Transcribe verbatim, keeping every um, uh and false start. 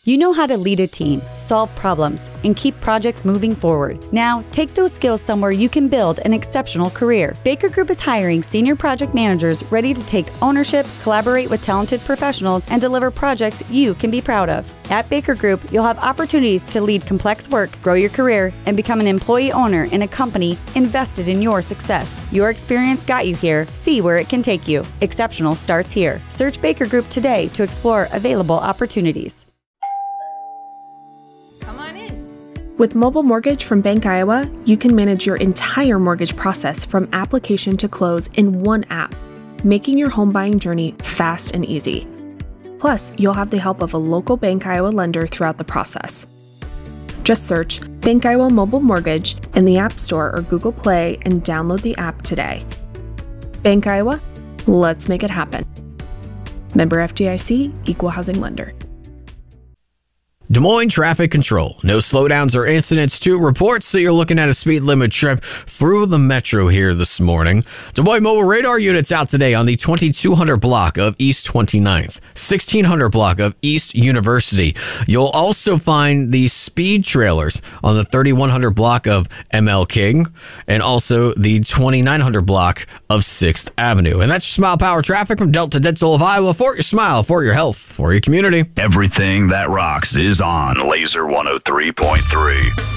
You know how to lead a team, solve problems, and keep projects moving forward. Now, take those skills somewhere you can build an exceptional career. Baker Group is hiring senior project managers ready to take ownership, collaborate with talented professionals, and deliver projects you can be proud of. At Baker Group, you'll have opportunities to lead complex work, grow your career, and become an employee owner in a company invested in your success. Your experience got you here. See where it can take you. Exceptional starts here. Search Baker Group today to explore available opportunities. With Mobile Mortgage from Bank Iowa, you can manage your entire mortgage process from application to close in one app, making your home buying journey fast and easy. Plus, you'll have the help of a local Bank Iowa lender throughout the process. Just search Bank Iowa Mobile Mortgage in the App Store or Google Play and download the app today. Bank Iowa, let's make it happen. Member F D I C, Equal Housing Lender. Des Moines Traffic Control. No slowdowns or incidents to report, so you're looking at a speed limit trip through the metro here this morning. Des Moines Mobile Radar units out today on the twenty-two hundred block of East twenty-ninth, sixteen hundred block of East University. You'll also find the speed trailers on the thirty-one hundred block of M L King and also the twenty-nine hundred block of sixth Avenue. And that's your Smile Power traffic from Delta Dental of Iowa. For your smile, for your health, for your community. Everything that rocks is on Laser one oh three point three.